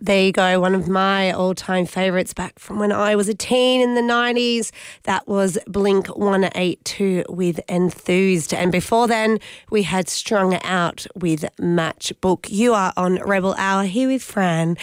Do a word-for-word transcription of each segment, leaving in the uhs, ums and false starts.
There you go, one of my all-time favourites back from when I was a teen in the nineties. That was Blink one eighty-two with Enthused. And before then, we had Strung Out with Matchbook. You are on Rebel Hour here with Fran.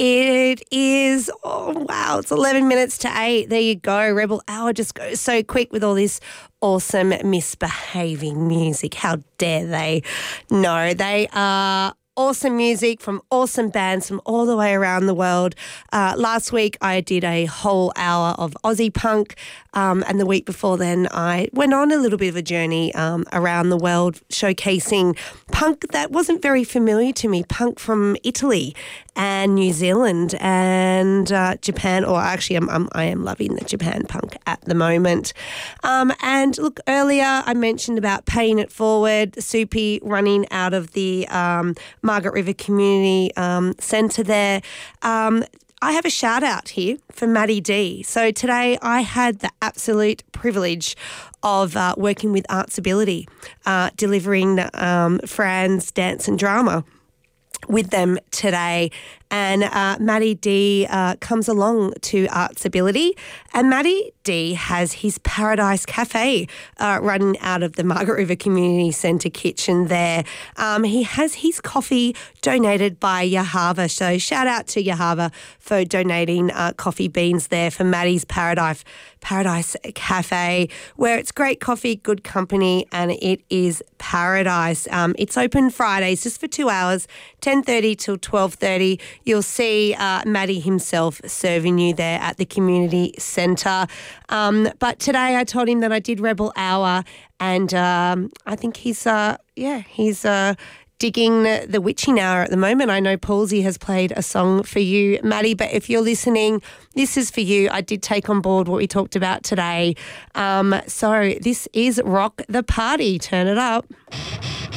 It is, oh wow, it's eleven minutes to eight. There you go. Rebel Hour just goes so quick with all this awesome misbehaving music. How dare they? No, they are awesome music from awesome bands from all the way around the world. Uh, last week I did a whole hour of Aussie punk, um, and the week before then I went on a little bit of a journey um, around the world showcasing punk that wasn't very familiar to me, punk from Italy and New Zealand and uh, Japan, or actually I'm, I'm, I am loving the Japan punk at the moment. Um, and look, earlier I mentioned about Paying It Forward, Soupy running out of the um, Margaret River Community um, Centre there. Um, I have a shout out here for Maddie D. So today I had the absolute privilege of uh, working with Artsability, uh, delivering um, Fran's Dance and Drama with them today. And uh, Maddie D uh, comes along to Artsability, and Maddie D has his Paradise Cafe uh, running out of the Margaret River Community Centre kitchen there. Um, he has his coffee donated by Yahava, so shout out to Yahava for donating uh, coffee beans there for Maddie's Paradise Paradise Cafe, where it's great coffee, good company, and it is paradise. Um, it's open Fridays just for two hours, ten thirty till twelve thirty. You'll see uh, Maddie himself serving you there at the community centre. Um, but today I told him that I did Rebel Hour, and um, I think he's, uh, yeah, he's uh, digging the, the witching hour at the moment. I know Paulsy has played a song for you, Maddie, but if you're listening, this is for you. I did take on board what we talked about today. Um, so this is Rock the Party. Turn it up.